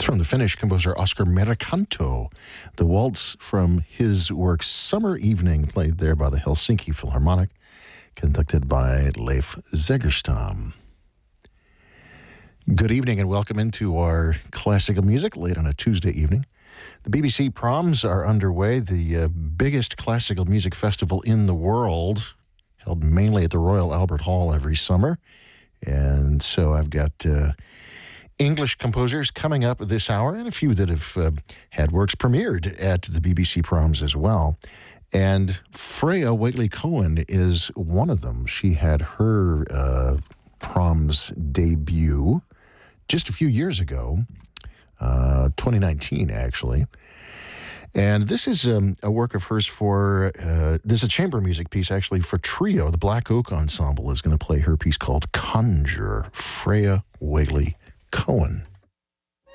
from the Finnish composer Oscar Merikanto. The waltz from his work Summer Evening, played there by the Helsinki Philharmonic, conducted by Leif Zegerstam. Good evening and welcome into our classical music late on a Tuesday evening. The BBC Proms are underway, the biggest classical music festival in the world, held mainly at the Royal Albert Hall every summer. And so I've got English composers coming up this hour, and a few that have had works premiered at the BBC Proms as well. And Freya Whateley-Cohen is one of them. She had her Proms debut just a few years ago, 2019 actually. And this is a work of hers for, this is a chamber music piece actually for trio. The Black Oak Ensemble is going to play her piece called Conjure, Freya Whateley-Cohen.